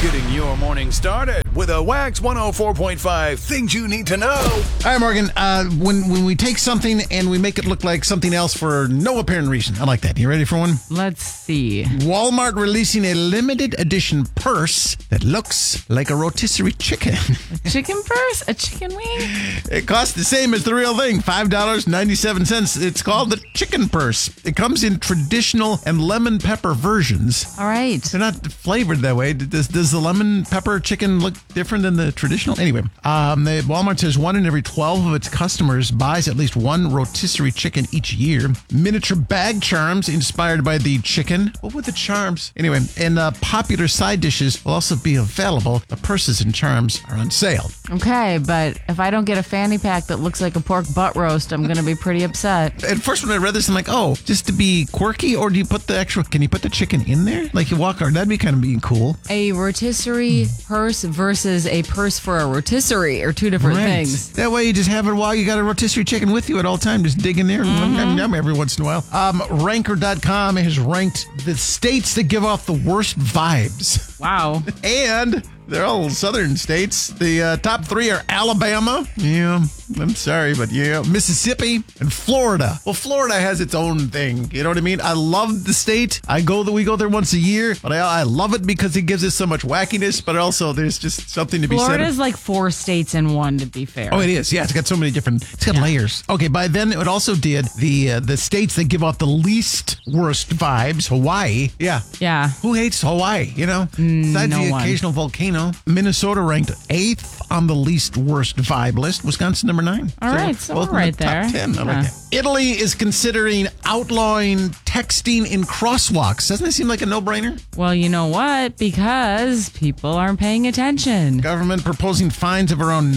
Getting your morning started with a Wax 104.5 Things You Need to Know. All right, Morgan, when we take something and we make it look like something else for no apparent reason. I like that. You ready for one? Let's see. Walmart releasing a limited edition purse that looks like a rotisserie chicken. A chicken purse? A chicken wing? It costs the same as the real thing, $5.97. It's called the chicken purse. It comes in traditional and lemon pepper versions. All right. They're not flavored that way. Does the lemon pepper chicken look different than the traditional? Anyway, Walmart says 1 in every 12 of its customers buys at least one rotisserie chicken each year. Miniature bag charms inspired by the chicken. What were the charms? Anyway, and popular side dishes will also be available. The purses and charms are on sale. Okay, but if I don't get a fanny pack that looks like a pork butt roast, I'm going to be pretty upset. At first when I read this, I'm like, oh, just to be quirky, or do you put the actual, can you put the chicken in there? Like you walk around, that'd be kind of being cool. A rotisserie purse versus a purse for a rotisserie are two different things. That way you just have it while you got a rotisserie chicken with you at all time. Just dig in there and every once in a while. Ranker.com has ranked the states that give off the worst vibes. Wow. And they're all southern states. The top 3 are Alabama. Yeah, I'm sorry, but yeah. Mississippi and Florida. Well, Florida has its own thing. You know what I mean? I love the state. We go there once a year, but I love it because it gives us so much wackiness, but also there's just something to be said. Florida's like 4 states in one, to be fair. Oh, it is. Yeah, it's got so many different, it's got layers. Okay, by then it also did the states that give off the least worst vibes. Hawaii. Yeah. Yeah. Who hates Hawaii, you know? Besides no the one. occasional volcano. Minnesota ranked 8th on the least worst vibe list. Wisconsin number 9. All right, so both we're right in the top there. 10. I like that. Italy is considering outlawing texting in crosswalks. Doesn't that seem like a no-brainer? Well, you know what? Because people aren't paying attention. Government proposing fines of around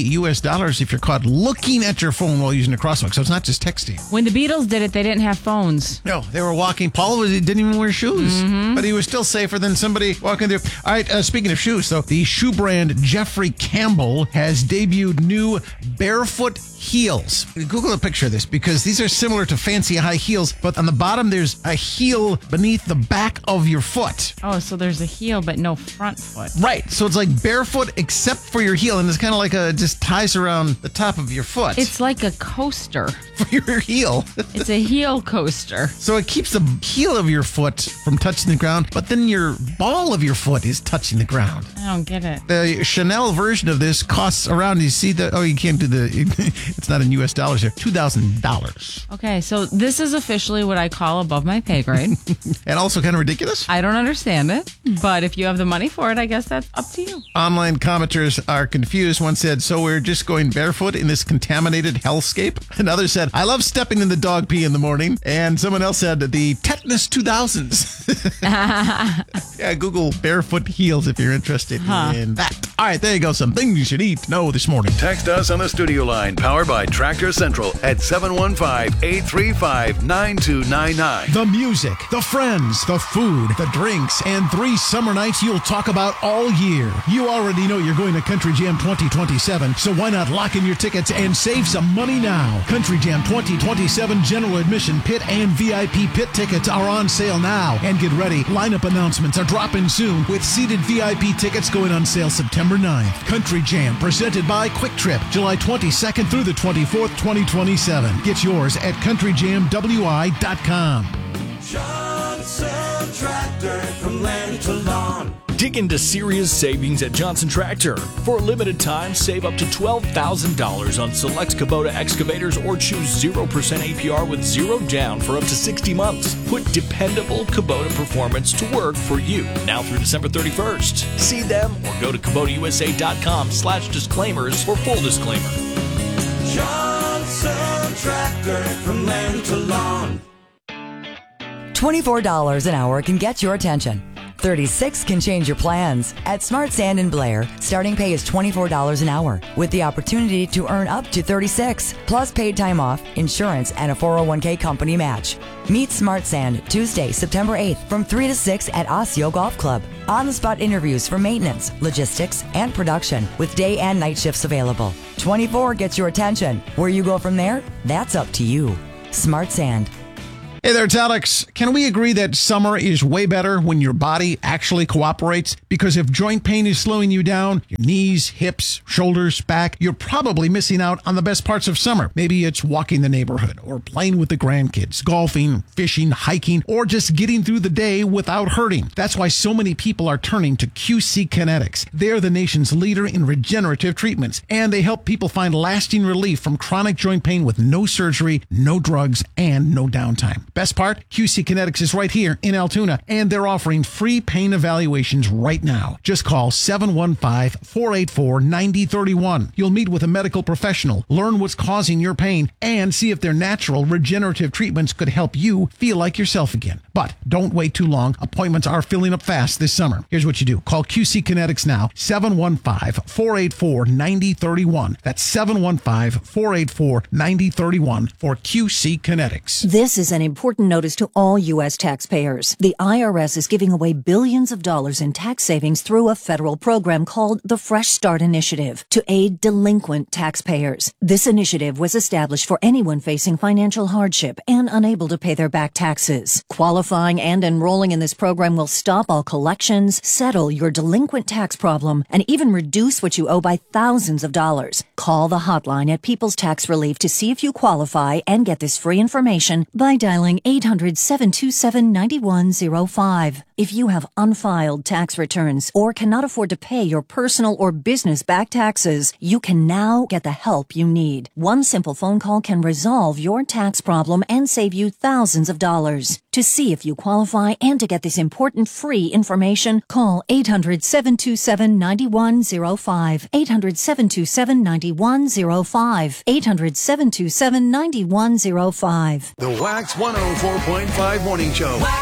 $90 if you're caught looking at your phone while using a crosswalk. So it's not just texting. When the Beatles did it, they didn't have phones. No, they were walking. Paul didn't even wear shoes, but he was still safer than somebody walking through. All right, speaking of shoes, though, the shoe brand Jeffrey Campbell has debuted new barefoot heels. Google a picture of this because these are similar to fancy high heels, but on the bottom there's a heel beneath the back of your foot. Oh, so there's a heel but no front foot. Right, so it's like barefoot except for your heel, and it's kind of like just ties around the top of your foot. It's like a coaster. For your heel. It's a heel coaster. So it keeps the heel of your foot from touching the ground, but then your ball of your foot is touching the ground. I don't get it. The Chanel version of this costs around, you see that? Oh, you can't do it's not in US dollars here, $2,000. Okay, so this is officially what I call above my pay grade. And also kind of ridiculous. I don't understand it, but if you have the money for it, I guess that's up to you. Online commenters are confused. One said, so we're just going barefoot in this contaminated hellscape? Another said, I love stepping in the dog pee in the morning. And someone else said, the tetanus 2000s. Yeah, Google barefoot heels if you're interested in that. All right, there you go. Some things you should eat to know this morning. Text us on the studio line, powered by Tractor Central at 715-835-9299. The music, the friends, the food, the drinks, and 3 summer nights you'll talk about all year. You already know you're going to Country Jam 2027, so why not lock in your tickets and save some money now? Country Jam 2027 general admission pit and VIP pit tickets are on sale now. And get ready, lineup announcements are dropping soon with seated VIP tickets going on sale September 9th. Country Jam presented by Quick Trip, July 22nd through the 24th, 2027. Get yours at countryjamwi.com. Johnson Tractor, from land to lawn. Dig into serious savings at Johnson Tractor. For a limited time, save up to $12,000 on select Kubota excavators or choose 0% APR with 0 down for up to 60 months. Put dependable Kubota performance to work for you now through December 31st. See them or go to KubotaUSA.com/disclaimers for full disclaimer. Johnson Tractor, from land to lawn. $24 an hour can get your attention. $36 can change your plans. At Smart Sand and Blair, starting pay is $24 an hour with the opportunity to earn up to $36, plus paid time off, insurance, and a 401k company match. Meet Smart Sand Tuesday, September 8th from 3 to 6 at Osseo Golf Club. On-the-spot interviews for maintenance, logistics, and production with day and night shifts available. 24 gets your attention. Where you go from there, that's up to you. Smart Sand. Hey there, it's Alex. Can we agree that summer is way better when your body actually cooperates? Because if joint pain is slowing you down, your knees, hips, shoulders, back, you're probably missing out on the best parts of summer. Maybe it's walking the neighborhood or playing with the grandkids, golfing, fishing, hiking, or just getting through the day without hurting. That's why so many people are turning to QC Kinetics. They're the nation's leader in regenerative treatments, and they help people find lasting relief from chronic joint pain with no surgery, no drugs, and no downtime. Best part, QC Kinetics is right here in Altoona, and they're offering free pain evaluations right now. Just call 715-484-9031. You'll meet with a medical professional, learn what's causing your pain, and see if their natural regenerative treatments could help you feel like yourself again. But don't wait too long. Appointments are filling up fast this summer. Here's what you do. Call QC Kinetics now, 715-484-9031. That's 715-484-9031 for QC Kinetics. This is an important notice to all U.S. taxpayers. The IRS is giving away billions of dollars in tax savings through a federal program called the Fresh Start Initiative to aid delinquent taxpayers. This initiative was established for anyone facing financial hardship and unable to pay their back taxes. Qualifying and enrolling in this program will stop all collections, settle your delinquent tax problem, and even reduce what you owe by thousands of dollars. Call the hotline at People's Tax Relief to see if you qualify and get this free information by dialing 800-727-9105. If you have unfiled tax returns or cannot afford to pay your personal or business back taxes, you can now get the help you need. One simple phone call can resolve your tax problem and save you thousands of dollars. To see if you qualify and to get this important free information, call 800-727-9105. 800-727-9105. 800-727-9105. The Wax 104.5 Morning Show.